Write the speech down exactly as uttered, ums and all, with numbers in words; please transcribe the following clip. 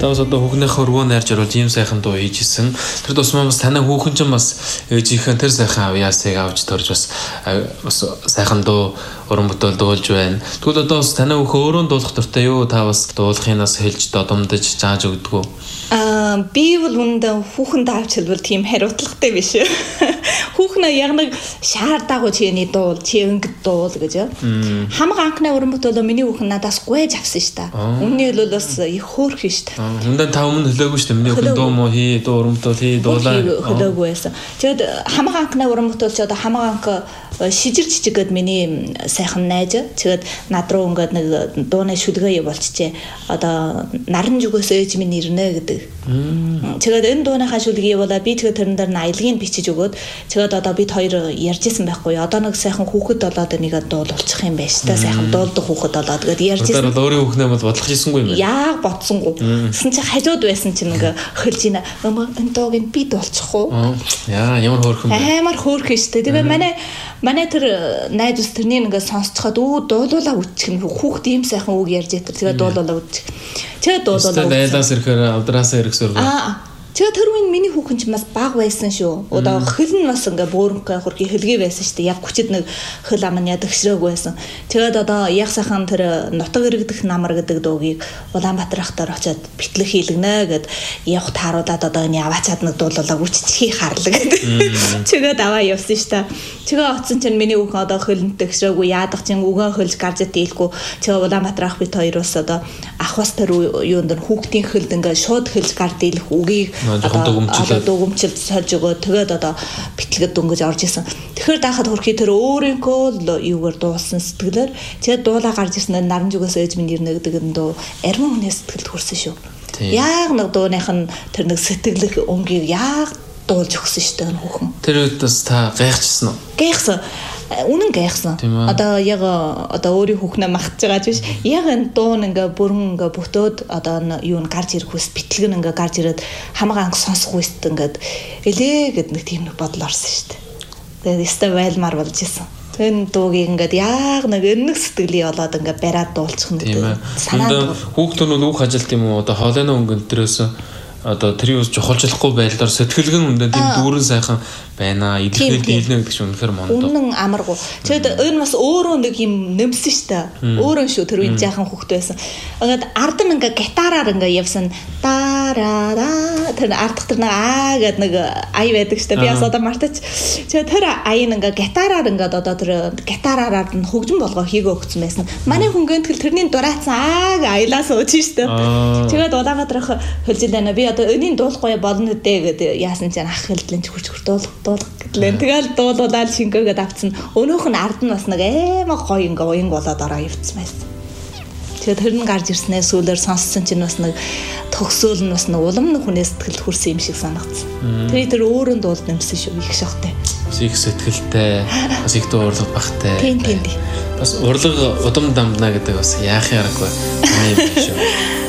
Тавс одоо хүүхнийхээ өргөө найрж оруулж ийм сайхан дуу хийжсэн. Тэр тусмаа бас танай хүүхэн ч бас ээжийнхэн тэр сайхан авьяасыг авч төрж бас бас сайхан дуу уран бүтээл дуулж байна. Тэгвэл одоо бас танай хүүхэн өөрөө дуулах дуртай юу? Та бас дуулахынаас хэлж додомдож зааж өгдөг үү? Аа би бол үндэ хүүхэн давч хэлбэл тийм хариуцлагатай биш. Хүүхэн яг нэг шаардаагүй чиний дуул, чи өнгөд дуул гэж. Хамаг анхны уран бүтээл миний хүүхэн надаас гуйж авсан ш та. Үнний л бас их хөөрх ш та. Үндэ та өмнө хөлөөгүй ш та. Миний хүүхэн дуу мó хий, дуу уран бүтээл хий, дуулаа. Хөлөөгүй байсан. Тэгээд хамаг анхны уран бүтээл ч одоо хамаг анх шижир жижиг гэд миний сайхан найз. Тэгээд над руу ингээд нэг дууны шүлгээ болчихжээ. Одоо наран зүгээс ээж минь ирнэ гэдэг. Тэгээд энэ дууныхаа шүлгийг явуулаа би тэгээд тэрэн дээр нь аялгийг бичиж өгөөд тэгээд одоо бид хоёр ярьж исэн байхгүй. Одоо нэг сайхан хүүхэд болоод энийг дуулуулчих юм байна ш та. Сайхан дуулдаг хүүхэд болоод тэгээд ярьж исэн. Одоо өөрийн хүүхнээ бол бодлох хийсэнгүй юм байна. Яаг бодсонгүй. Гэсэн чи хажууд байсан чинь ингээ хөлж ина. Өмөө энэ дууг нь би дуулчих уу? Яа ямар хөөрхөн бэ? Амар хөөрхөн ш та. Тэгээд манай манай тэр найз ус тэрнийг ингээ сонсцоход өө дуулуулаа үтчих нь хүүхэд ийм сайхан үг ярьж ятэр тэгээд дуулуулаа үтчих. Тэгээд дуулуулаа. Айлаас ирэхээр авдраасаа ирэх сургууль. Аа. Тэгээд тэр үеийн миний хүүхэн ч бас баг байсан шүү. Одоо хөл нь бас ингээ бөөрөнхөө хургийн хөлгий байсан шүү дээ. Яг хүчит нэг хөл ам нь ядагшраагүй байсан. Тэгээд одоо яг сайхан тэр нутаг иргэдэх намар гэдэг дуугийг Улаанбаатар ахтар очиод битлэг хийлгэнэ гэд явах тааруулаад одоо энэ яваачаад нэг дуулуулаа үччихий харлаг гэдэг. Тэгээд аваа явсан шүү дээ. Тэгээд оцсон чинь миний хүүхэн одоо хөлнөд төгшрөөгүй яадах чинь үгэн хөлж гарч ийлгүй. Тэгээд Улаанбаатар ах бит хоёр бас одоо ах бас тэр юунд хүүхдийн хөлд ингээ шууд хөлж гард ийлэх үгийг одоо дугумчилж сольж өгөө тэгээд одоо битлэгэд дөнгөж орж исэн. Тэгэхээр даахад хөрхий тэр өөрийнхөө л юугаар дуулсан сэтгэлээр тэгээд дуулаа гарч ирсэн наран зүгээс ээж минь ирнэ гэдэг нь дуу арим хүнээс сэтгэлд хүрсэн шүү. Яг нэг дууных нь тэр нэг сэтгэлэх өнгийг яг дуулж өгсөн шүү дээ хүүхэн. Тэр үед бас та гайхчихсан уу? Гайхсан. Үнэн гайхсан. Одоо яг одоо өөрийн хүүхнээ махаж байгаа ч биш. Яг энэ дуун ингээ бүрэн ингээ бүтөөд одоо юу н гарч ирэх хүс битлэг нь ингээ гарч ирээд хамаг анх сонсох хүст ингээд элээ гэд нэг тийм нэг бодол орсон шүү дээ. Тэгээд өстой байлмаар болж исэн. Тэр дуугийг ингээд яг нэг өнөг сэтгэлийн болоод ингээ бариад дуулчих нэг санаа. Хүүхдүүд нь үг хажилт юм уу? Одоо хоолойно өнгөн дээрээс одоо тэр юу жохолжлохгүй байдлаар сэтгэлгэн үндэ тийм дүүрэн сайхан байна. Идэлхэл дийлнэ гэдэг чинь үнэхээр мондоо. Үнэн амаргүй. Тэгээд энэ бас өөрөө нэг юм нэмсэн штэ. Өөрөө шүү тэр үе жаахан хүүхэд байсан. Ингээд ард нь ингээ гитараар ингээ явсан дараа тэр ардах тэр нэг аа гэдэг нэг ай байдаг штэ. Би бас одоо мартаж. Тэгээд тэр ай нь ингээ гитараар ингээ одоо тэр гитараар нь хөгжим болгоо хийгөө өгсөн байсан. Манай хүн гэнтгэл тэрний дураацсан ааг аялаа сууж штэ. Тэгээд Улаанбаатарх хөлжилэнэ би одоо энийн дуулахгүй болно дээ гэдэг яасан чинь ах хэлдлэн хурц хурц дуул дуул гэдлээ. Тэгэл дуулуулаад шингээгээд авцсан. Өнөөх нь ард нь бас нэг аймаг гоё ингээ уян болоод ороо явцсан байсан. Тэгээд тэр нь гарч ирснээр сүүлээр сонссон чинь бас нэг төгсөөл нь бас нэг улам нэг хүнээс сэтгэл хүрсэн юм шиг санагдсан. Тэр тэр өөрөө дуулд нэмсэн шүү их шахтай. Бас их сэтгэлтэй, бас их дуурлага багтай. Тийм тийм. Бас урлаг удам дамдна гэдэг бас яах юм аргагүй. Аа юм шүү.